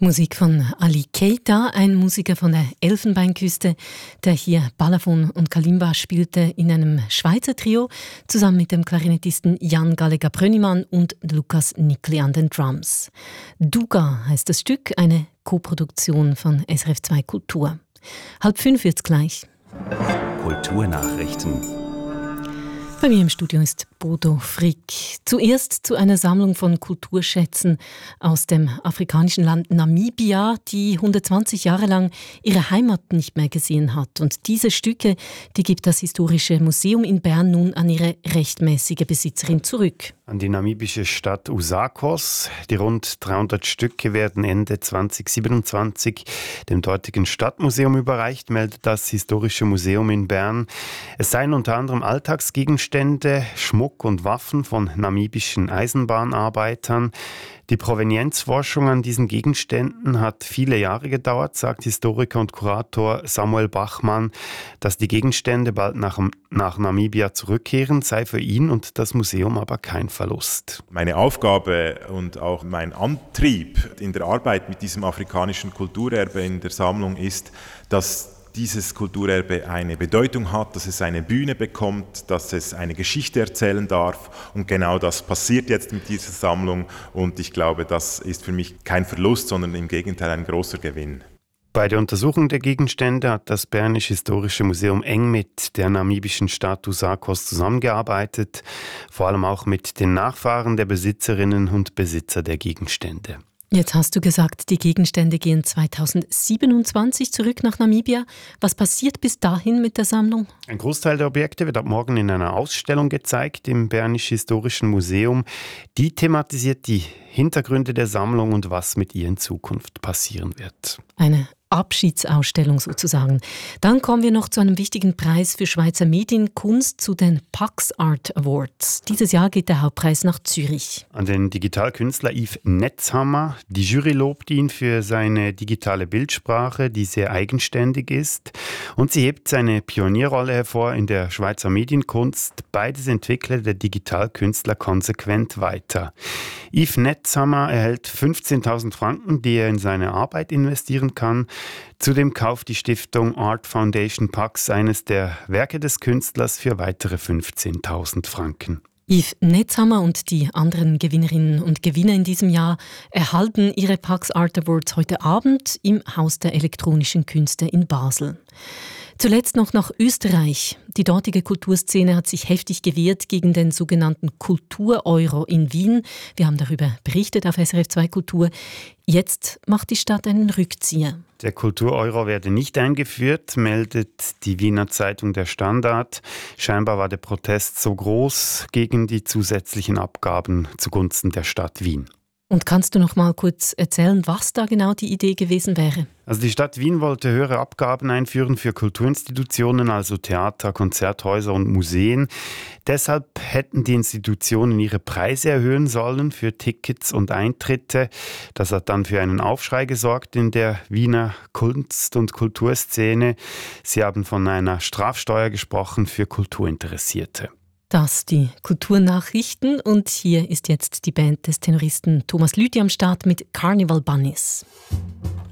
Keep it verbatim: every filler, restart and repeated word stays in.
Musik von Ali Keita, ein Musiker von der Elfenbeinküste, der hier Balafon und Kalimba spielte in einem Schweizer Trio, zusammen mit dem Klarinettisten Jan Gallagher-Brönnimann und Lukas Nickli an den Drums. Duga heißt das Stück, eine Koproduktion von S R F zwei Kultur. Halb fünf wird's gleich. Kulturnachrichten. Bei mir im Studio ist Bodo Frick. Zuerst zu einer Sammlung von Kulturschätzen aus dem afrikanischen Land Namibia, die hundertzwanzig Jahre lang ihre Heimat nicht mehr gesehen hat. Und diese Stücke, die gibt das Historische Museum in Bern nun an ihre rechtmäßige Besitzerin zurück. An die namibische Stadt Usakos. Die rund dreihundert Stücke werden Ende zwanzig siebenundzwanzig dem dortigen Stadtmuseum überreicht, meldet das Historische Museum in Bern. Es seien unter anderem Alltagsgegenstände, Schmuck und Waffen von namibischen Eisenbahnarbeitern. Die Provenienzforschung an diesen Gegenständen hat viele Jahre gedauert, sagt Historiker und Kurator Samuel Bachmann. Dass die Gegenstände bald nach, nach Namibia zurückkehren, sei für ihn und das Museum aber kein Verlust. Meine Aufgabe und auch mein Antrieb in der Arbeit mit diesem afrikanischen Kulturerbe in der Sammlung ist, dass dieses Kulturerbe eine Bedeutung hat, dass es eine Bühne bekommt, dass es eine Geschichte erzählen darf. Und genau das passiert jetzt mit dieser Sammlung. Und ich glaube, das ist für mich kein Verlust, sondern im Gegenteil ein großer Gewinn. Bei der Untersuchung der Gegenstände hat das Bernische Historische Museum eng mit der namibischen Stadt Usakos zusammengearbeitet, vor allem auch mit den Nachfahren der Besitzerinnen und Besitzer der Gegenstände. Jetzt hast du gesagt, die Gegenstände gehen zweitausendsiebenundzwanzig zurück nach Namibia. Was passiert bis dahin mit der Sammlung? Ein Großteil der Objekte wird ab morgen in einer Ausstellung gezeigt im Bernischen Historischen Museum. Die thematisiert die Hintergründe der Sammlung und was mit ihr in Zukunft passieren wird. Eine Abschiedsausstellung sozusagen. Dann kommen wir noch zu einem wichtigen Preis für Schweizer Medienkunst, zu den Pax Art Awards. Dieses Jahr geht der Hauptpreis nach Zürich. An den Digitalkünstler Yves Netzhammer. Die Jury lobt ihn für seine digitale Bildsprache, die sehr eigenständig ist. Und sie hebt seine Pionierrolle hervor in der Schweizer Medienkunst. Beides entwickelt der Digitalkünstler konsequent weiter. Yves Netzhammer erhält fünfzehntausend Franken, die er in seine Arbeit investieren kann. Zudem kauft die Stiftung Art Foundation Pax eines der Werke des Künstlers für weitere fünfzehntausend Franken. Yves Netzhammer und die anderen Gewinnerinnen und Gewinner in diesem Jahr erhalten ihre Pax Art Awards heute Abend im Haus der elektronischen Künste in Basel. Zuletzt noch nach Österreich. Die dortige Kulturszene hat sich heftig gewehrt gegen den sogenannten Kultur-Euro in Wien. Wir haben darüber berichtet auf S R F zwei Kultur. Jetzt macht die Stadt einen Rückzieher. Der Kultur-Euro werde nicht eingeführt, meldet die Wiener Zeitung Der Standard. Scheinbar war der Protest so groß gegen die zusätzlichen Abgaben zugunsten der Stadt Wien. Und kannst du noch mal kurz erzählen, was da genau die Idee gewesen wäre? Also die Stadt Wien wollte höhere Abgaben einführen für Kulturinstitutionen, also Theater, Konzerthäuser und Museen. Deshalb hätten die Institutionen ihre Preise erhöhen sollen für Tickets und Eintritte. Das hat dann für einen Aufschrei gesorgt in der Wiener Kunst- und Kulturszene. Sie haben von einer Strafsteuer gesprochen für Kulturinteressierte. Das die Kulturnachrichten und hier ist jetzt die Band des Tenoristen Thomas Lüthi am Start mit Carnival Bunnies.